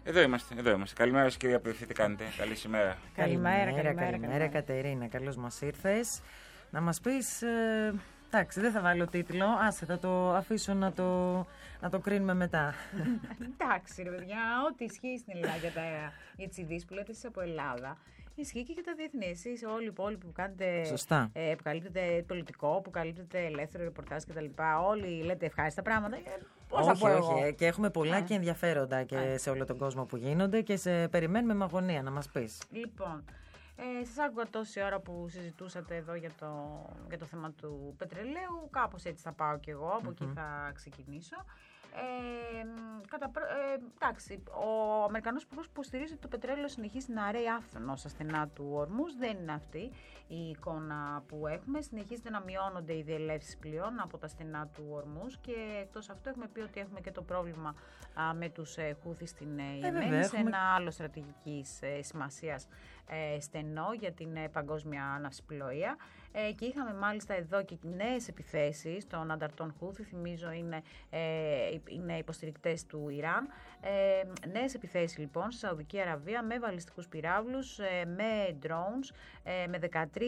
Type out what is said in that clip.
Εδώ είμαστε. Καλημέρα σας, κυρία Πρίφη, τι κάνετε? Καλή ημέρα. Καλημέρα, Κατερίνα. Καλώς μας ήρθες. Να μας πεις, εντάξει, δεν θα βάλω τίτλο, άσε, θα το αφήσω να το κρίνουμε μετά. Εντάξει ρε παιδιά, ό,τι ισχύει στην Ελλάδα για τις ειδήσεις που λέτε εσείς από Ελλάδα, ισχύει και για τα διεθνή. Εσείς όλοι οι υπόλοιποι που κάνετε, που καλύπτετε πολιτικό, που καλύπτετε ελεύθερο ρεπορτάζ κτλ. Όλοι λέτε ευχάριστα πράγματα. Όχι. Και έχουμε πολλά και ενδιαφέροντα και σε όλο τον κόσμο που γίνονται και σε περιμένουμε με αγωνία να μας πεις. Λοιπόν, σας άκουγα τόση ώρα που συζητούσατε εδώ για το θέμα του πετρελαίου. Κάπως έτσι θα πάω κι εγώ, από εκεί θα ξεκινήσω. Εντάξει, ο Αμερικανός υπουργός που στηρίζει ότι το πετρέλαιο συνεχίζει να ρέει άφθονο στα στενά του Ορμούζ. Δεν είναι αυτή η εικόνα που έχουμε. Συνεχίζεται να μειώνονται οι διελεύσεις πλοίων από τα στενά του Ορμούζ και εκτός αυτού έχουμε πει ότι έχουμε και το πρόβλημα με τους Χούθι στην Ιεμένη, σε ένα άλλο στρατηγικής σημασίας στενό για την παγκόσμια ναυσιπλοεία. Και είχαμε μάλιστα εδώ και νέες επιθέσεις των ανταρτών Χούθι, θυμίζω είναι υποστηρικτές του Ιράν. Νέες επιθέσεις λοιπόν στη Σαουδική Αραβία με βαλιστικούς πυράβλους, με drones, με 13